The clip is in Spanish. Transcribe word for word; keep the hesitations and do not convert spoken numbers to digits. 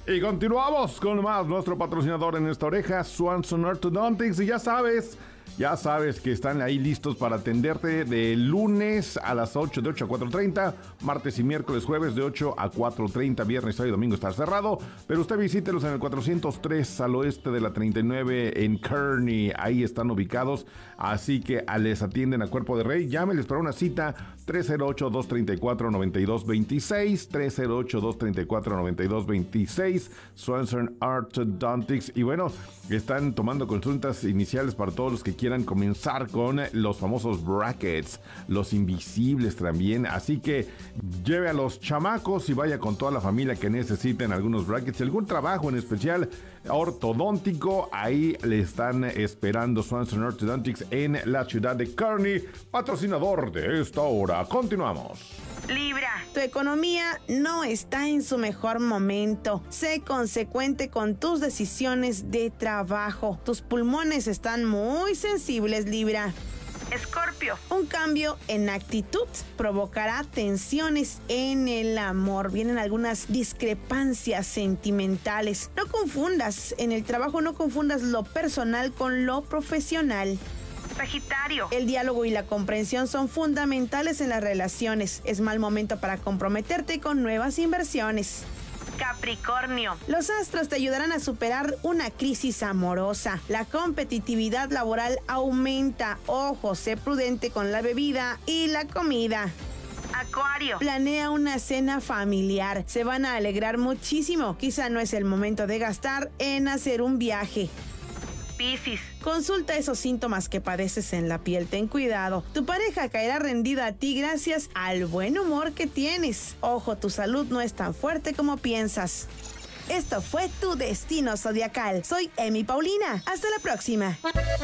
Y continuamos con más, nuestro patrocinador en esta oreja, Swanson Orthodontics. Y ya sabes, ya sabes que están ahí listos para atenderte de lunes a las ocho, de ocho a cuatro treinta, martes y miércoles, jueves de ocho a cuatro treinta, viernes, sábado y domingo está cerrado. Pero usted visítelos en el cuatrocientos tres al oeste de la treinta y nueve en Kearney. Ahí están ubicados, así que les atienden a cuerpo de rey. Llámeles para una cita, tres cero ocho, dos tres cuatro, nueve dos dos seis, tres cero ocho, dos tres cuatro, nueve dos dos seis, Swanson Orthodontics. Y bueno, están tomando consultas iniciales para todos los que quieran comenzar con los famosos brackets, los invisibles también. Así que lleve a los chamacos y vaya con toda la familia que necesiten algunos brackets, algún trabajo en especial ortodóntico. Ahí le están esperando Swanson Orthodontics en la ciudad de Kearney, patrocinador de esta hora. Continuamos. Libra, tu economía no está en su mejor momento. Sé consecuente con tus decisiones de trabajo. Tus pulmones están muy sensibles, Libra. Escorpio, un cambio en actitud provocará tensiones en el amor. Vienen algunas discrepancias sentimentales. No confundas, en el trabajo no confundas lo personal con lo profesional. Sagitario, el diálogo y la comprensión son fundamentales en las relaciones. Es mal momento para comprometerte con nuevas inversiones. Capricornio, los astros te ayudarán a superar una crisis amorosa. La competitividad laboral aumenta. Ojo, sé prudente con la bebida y la comida. Acuario, planea una cena familiar. Se van a alegrar muchísimo. Quizá no es el momento de gastar en hacer un viaje. Piscis, consulta esos síntomas que padeces en la piel. Ten cuidado. Tu pareja caerá rendida a ti gracias al buen humor que tienes. Ojo, tu salud no es tan fuerte como piensas. Esto fue Tu Destino Zodiacal. Soy Emi Paulina. Hasta la próxima.